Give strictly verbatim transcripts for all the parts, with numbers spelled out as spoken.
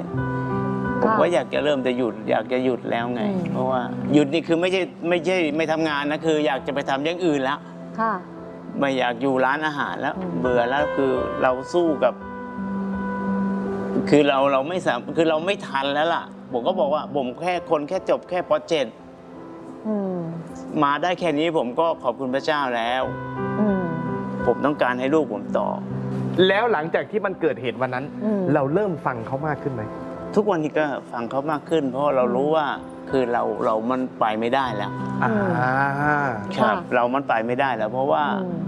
ผมก็อยากจะเริ่มจะหยุดอยากจะหยุดแล้วไงเพราะว่าหยุดนี่คือไม่ใช่ไม่ใช่ไม่ทำงานนะคืออยากจะไปทำอย่างอื่นแล้วไม่อยากอยู่ร้านอาหารแล้วเบื่อแล้วคือเราสู้กับ คือเราเราไม่สามคือเราไม่ทันแล้วล่ะผมก็บอกว่าผมแค่คนแค่จบแค่ป.เจ็ดมาได้แค่นี้ผมก็ขอบคุณพระเจ้าแล้วผมต้องการให้ลูกผมต่อแล้วหลังจากที่มันเกิดเหตุวันนั้นเราเริ่มฟังเขามากขึ้นไหมทุกวันนี้ก็ฟังเขามากขึ้นเพราะเรารู้ว่าคือเราเรามันไปไม่ได้แล้วอ่าครับเรามันไปไม่ได้แล้วเพราะว่า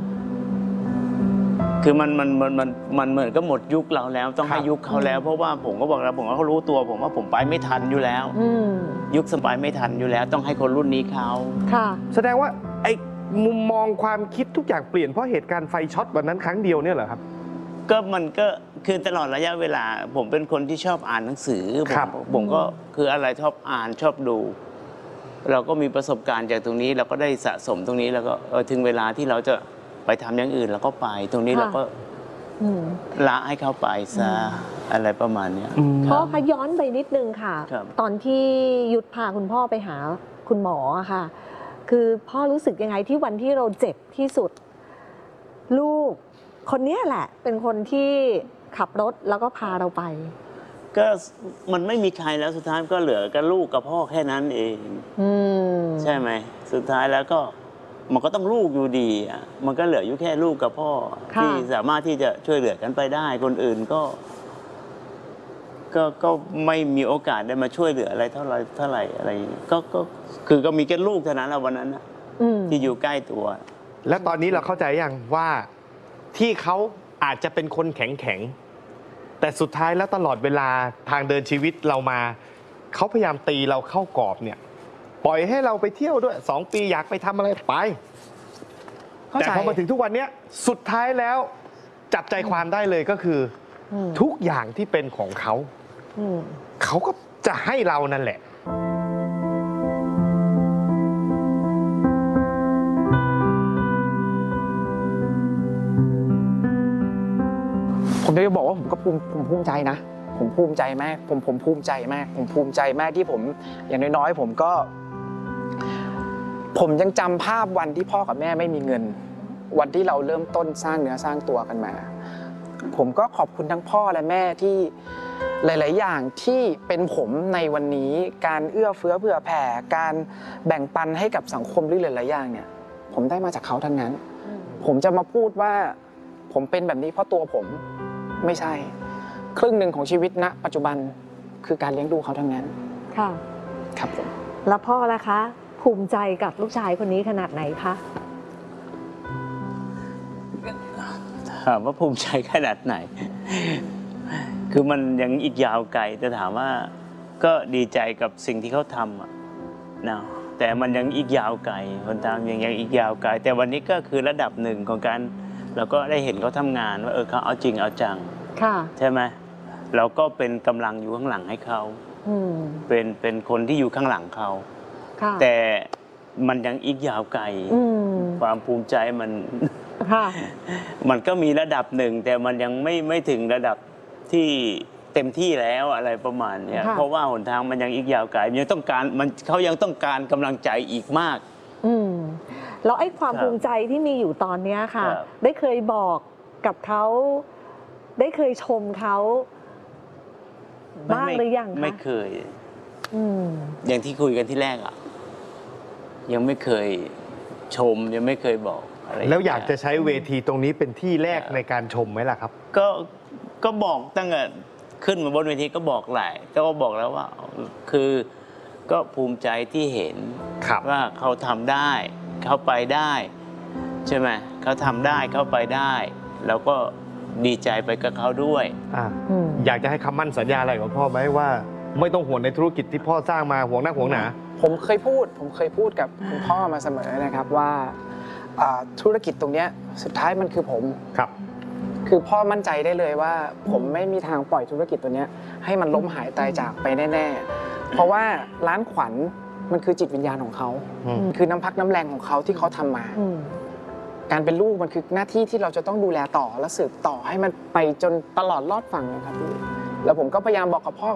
คือมันมันมันมันมันเหมือนก็หมดยุคเราแล้วต้องให้ยุคเขาแล้วเพราะว่าผมก็บอกแล้วผมว่าเขารู้ตัวผมว่าผมไปไม่ทันอยู่แล้วยุคสมัยไม่ทันอยู่แล้วต้องให้คนรุ่นนี้เขาค่ะแสดงว่าไอ้มุมมองความคิดทุกอย่างเปลี่ยนเพราะเหตุการณ์ไฟช็อตวันนั้นครั้งเดียวเนี่ยเหรอครับก็มันก็คือตลอดระยะเวลาผมเป็นคนที่ชอบอ่านหนังสือผมผมก็คืออะไรชอบอ่านชอบดู เราก็มีประสบการณ์จากตรงนี้เราก็ได้สะสมตรงนี้แล้วก็เออถึงเวลาที่เราจะไปทำอย่างอื่นเราก็ไปตรงนี้เราก็ละให้เขาไปซะอะไรประมาณนี้พ่อคะย้อนไปนิดนึงค่ะตอนที่ยุทธพาคุณพ่อไปหาคุณหมอค่ะคือพ่อรู้สึกยังไงที่วันที่เราเจ็บที่สุดลูกคนนี้แหละเป็นคนที่ขับรถแล้วก็พาเราไปก็มันไม่มีใครแล้วสุดท้ายก็เหลือกับลูกกับพ่อแค่นั้นเองใช่ไหมสุดท้ายแล้วก็มันก็ต้องลูกอยู่ดีอ่ะมันก็เหลืออยู่แค่ลูกกับพ่อที่สามารถที่จะช่วยเหลือกันไปได้คนอื่นก็ก็ก็ไม่มีโอกาสได้มาช่วยเหลืออะไรเท่าไรเท่าไหร่อะไรก็ก็คือก็มีแค่ลูกเท่านั้นแหละวันนั้นที่อยู่ใกล้ตัวแล้วตอนนี้เราเข้าใจยังว่าที่เขาอาจจะเป็นคนแข็งแข็งแต่สุดท้ายแล้วตลอดเวลาทางเดินชีวิตเรามาเขาพยายามตีเราเข้ากรอบเนี่ยปล่อยให้เราไปเที่ยวด้วยสองปีอยากไปทำอะไรไปแต่พอมาถึงทุกวันนี้สุดท้ายแล้วจับใจความได้เลยก็คือทุกอย่างที่เป็นของเขาเขาก็จะให้เรานั่นแหละผมจะบอกว่าผมก็ภูมิผมภูมิใจนะผมภูมิใจมากผมผมภูมิใจมากผมภูมิใจมากที่ผมอย่างน้อยๆผมก็ผมยังจำภาพวันที่พ่อกับแม่ไม่มีเงินวันที่เราเริ่มต้นสร้างเนื้อสร้างตัวกันมาผมก็ขอบคุณทั้งพ่อและแม่ที่หลายๆอย่างที่เป็นผมในวันนี้การเอื้อเฟื้อเผื่อแผ่การแบ่งปันให้กับสังคมหรือหลายๆอย่างเนี่ยผมได้มาจากเขาทั้งนั้นผมจะมาพูดว่าผมเป็นแบบนี้เพราะตัวผมไม่ใช่ครึ่งหนึ่งของชีวิตณปัจจุบันคือการเลี้ยงดูเขาทั้งนั้นค่ะครับผมแล้วพ่อล่ะคะภูมิใจกับลูกชายคนนี้ขนาดไหนคะถามว่าภูมิใจขนาดไหนคือมันยังอีกยาวไกลแต่ถามว่าก็ดีใจกับสิ่งที่เขาทำอะนะแต่มันยังอีกยาวไกลคนทำยังยังอีกยาวไกลแต่วันนี้ก็คือระดับหนึ่งของการเราก็ได้เห็นเขาทำงานว่าเออเขาเอาจริงเอาจังใช่ไหมเราก็เป็นกำลังอยู่ข้างหลังให้เขาเป็นเป็นคนที่อยู่ข้างหลังเขาแต่มันยังอีกยาวไกลความภูมิใจมันมันก็มีระดับหนึ่งแต่มันยังไม่ไม่ถึงระดับที่เต็มที่แล้วอะไรประมาณนี้เพราะว่าหนทางมันยังอีกยาวไกลยังต้องการมันเขายังต้องการกำลังใจอีกมากแล้วไอ้ความภูมิใจที่มีอยู่ตอนนี้ค่ะได้เคยบอกกับเขาได้เคยชมเขาบ้างหรือยังคะไม่เคยอย่างที่คุยกันที่แรกอ่ะยังไม่เคยชมยังไม่เคยบอกอะไรแล้วอยากจะใช้เวทีตรงนี้เป็นที่แรกในการชมไหมล่ะครับก็ก็บอกตั้งแต่ขึ้นมาบนเวทีก็บอกหลายก็บอกแล้วว่าคือก็ภูมิใจที่เห็นว่าเขาทำได้เขาไปได้ใช่ไหมเขาทำได้เขาไปได้แล้วก็ดีใจไปกับเขาด้วยออยากจะให้คำมั่นสัญญาอะไรกับพ่อไหมว่าไม่ต้องห่วงในธุรกิจที่พ่อสร้างมาห่วงหน้าห่วงหนาผมเคยพูดผมเคยพูดกับคุณพ่อมาเสมอนะครับว่าธุรกิจตรงนี้สุดท้ายมันคือผมครับคือพ่อมั่นใจได้เลยว่าผมไม่มีทางปล่อยธุรกิจตัวนี้ให้มันล้มหายตายจากไปแน่ๆเพราะว่าร้านขวัญมันคือจิตวิญญาณของเขาคือน้ำพักน้ำแรงของเขาที่เขาทำมาการเป็นลูกมันคือหน้าที่ที่เราจะต้องดูแลต่อและสืบต่อให้มันไปจนตลอดรอดฝั่งนะครับพี่แล้วผมก็พยายามบอกกับพ่อ